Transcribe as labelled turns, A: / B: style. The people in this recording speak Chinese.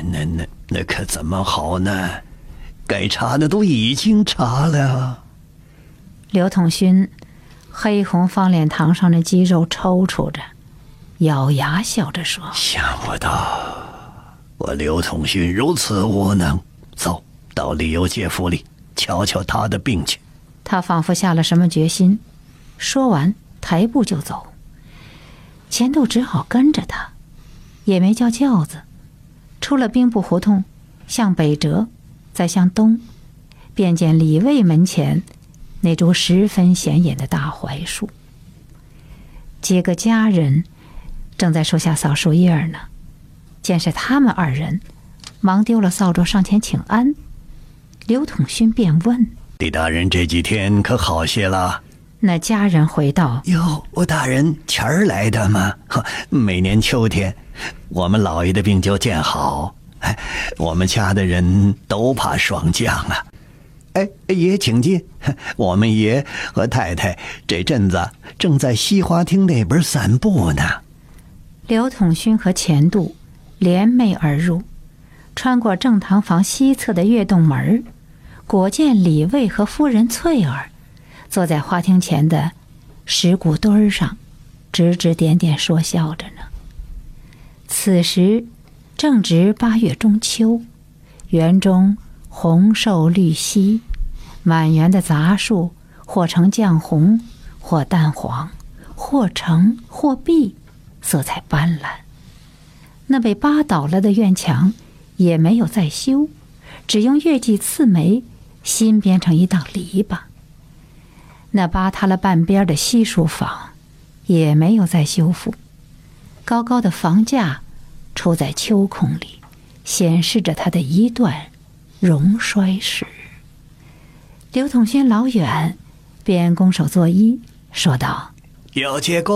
A: 那可怎么好呢？该查的都已经查了。
B: 刘统勋黑红方脸膛上的肌肉抽搐着，咬牙笑着说：
A: 想不到我刘统勋如此无能，走到李有介府里瞧瞧他的病去。
B: 他仿佛下了什么决心，说完抬步就走。钱度只好跟着他，也没叫轿子，出了兵部胡同，向北折，再向东，便见李卫门前那株十分显眼的大槐树。几个家人正在树下扫树叶呢，见是他们二人，忙丢了扫帚上前请安。刘统勋便问：
A: 李大人这几天可好些了？
B: 那家人回道：
A: 哟，我大人前儿来的嘛，每年秋天我们老爷的病就见好，我们家的人都怕霜降啊。爷请进，我们爷和太太这阵子正在西花厅那边散步呢。
B: 刘统勋和钱度联袂而入，穿过正堂房西侧的月洞门，果见李卫和夫人翠儿坐在花厅前的石骨墩上，指指点点说笑着呢。此时正值8月中秋，园中红瘦绿稀，满园的杂树或呈绛红，或淡黄，或橙或碧，色彩斑斓。那被扒倒了的院墙也没有再修，只用月季刺梅新编成一道篱笆。那扒塌了半边的西书房也没有再修复，高高的房架出在秋空里，显示着它的一段荣衰史。刘统勋老远便拱手作揖，说道：
A: 有介